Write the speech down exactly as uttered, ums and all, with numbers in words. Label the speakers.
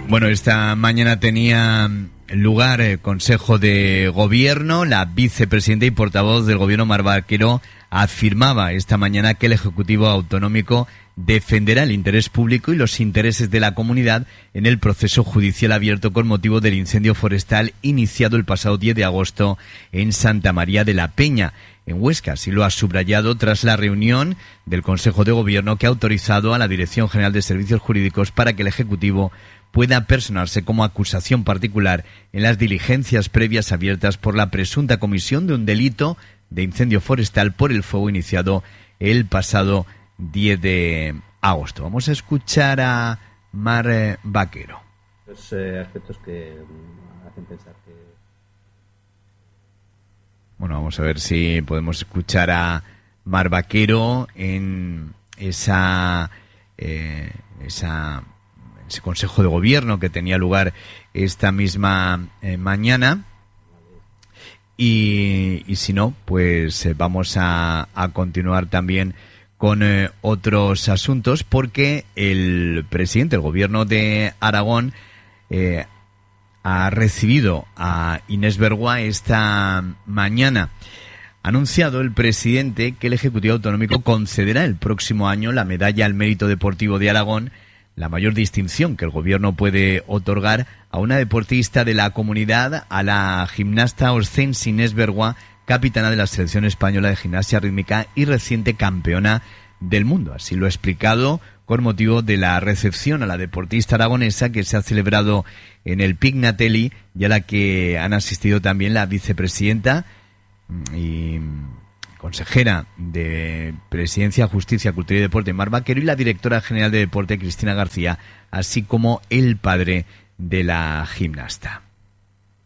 Speaker 1: Bueno, esta mañana tenía lugar el Consejo de Gobierno. La vicepresidenta y portavoz del Gobierno, Mar Vaquero, afirmaba esta mañana que el Ejecutivo Autonómico defenderá el interés público y los intereses de la comunidad en el proceso judicial abierto con motivo del incendio forestal iniciado el pasado diez de agosto en Santa María de la Peña, en Huesca. Así lo ha subrayado tras la reunión del Consejo de Gobierno, que ha autorizado a la Dirección General de Servicios Jurídicos para que el Ejecutivo pueda personarse como acusación particular en las diligencias previas abiertas por la presunta comisión de un delito de incendio forestal por el fuego iniciado el pasado diez de agosto. Vamos a escuchar a Mar Vaquero.
Speaker 2: Los eh, aspectos que hacen pensar que...
Speaker 1: Bueno, vamos a ver si podemos escuchar a Mar Vaquero en esa, eh, esa ese Consejo de Gobierno que tenía lugar esta misma eh, mañana. Y, y si no, pues eh, vamos a, a continuar también con eh, otros asuntos, porque el presidente del Gobierno de Aragón eh, ha recibido a Inés Bergua esta mañana. Ha anunciado el presidente que el Ejecutivo Autonómico concederá el próximo año la Medalla al Mérito Deportivo de Aragón, la mayor distinción que el Gobierno puede otorgar a una deportista de la comunidad, a la gimnasta oscense Inés Bergua, capitana de la selección española de gimnasia rítmica y reciente campeona del mundo. Así lo ha explicado con motivo de la recepción a la deportista aragonesa que se ha celebrado en el Pignatelli, y a la que han asistido también la vicepresidenta y consejera de Presidencia, Justicia, Cultura y Deporte, Mar Vaquero, y la directora general de Deporte, Cristina García, así como el padre de la gimnasta.